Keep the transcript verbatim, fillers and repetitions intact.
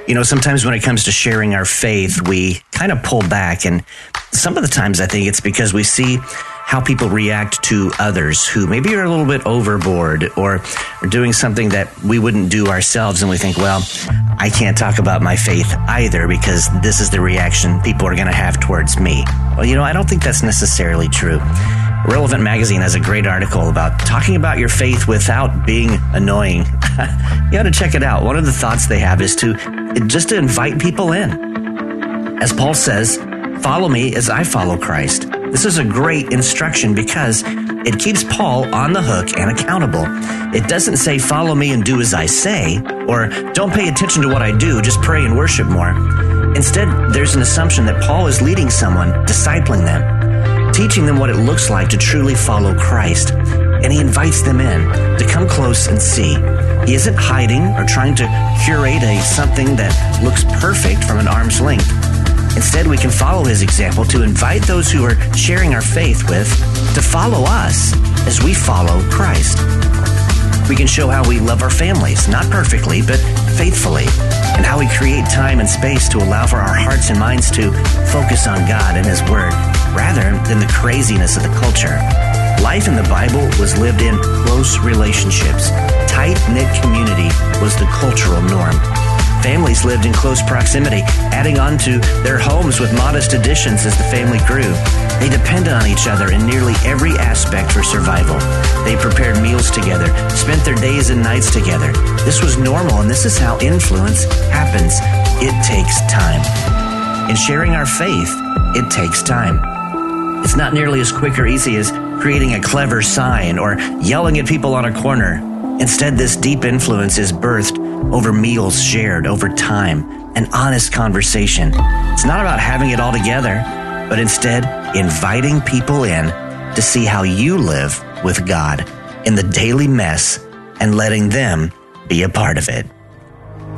You know, sometimes when it comes to sharing our faith, we kind of pull back. And some of the times I think it's because we see how people react to others who maybe are a little bit overboard or are doing something that we wouldn't do ourselves. And we think, well, I can't talk about my faith either because this is the reaction people are going to have towards me. Well, you know, I don't think that's necessarily true. Relevant Magazine has a great article about talking about your faith without being annoying. You ought to check it out. One of the thoughts they have is to just to invite people in. As Paul says, follow me as I follow Christ. This is a great instruction because it keeps Paul on the hook and accountable. It doesn't say follow me and do as I say, or don't pay attention to what I do, just pray and worship more. Instead, there's an assumption that Paul is leading someone, discipling them, teaching them what it looks like to truly follow Christ. And he invites them in to come close and see. He isn't hiding or trying to curate a something that looks perfect from an arm's length. Instead, we can follow his example to invite those who are sharing our faith with to follow us as we follow Christ. We can show how we love our families, not perfectly, but faithfully, and how we create time and space to allow for our hearts and minds to focus on God and His Word, rather than the craziness of the culture. Life in the Bible was lived in close relationships. Tight-knit community was the cultural norm. Families lived in close proximity, adding on to their homes with modest additions as the family grew. They depended on each other in nearly every aspect for survival. They prepared meals together, spent their days and nights together. This was normal, and this is how influence happens. It takes time. In sharing our faith, it takes time. It's not nearly as quick or easy as creating a clever sign or yelling at people on a corner. Instead, this deep influence is birthed over meals shared over time, an honest conversation. It's not about having it all together, but instead inviting people in to see how you live with God in the daily mess and letting them be a part of it.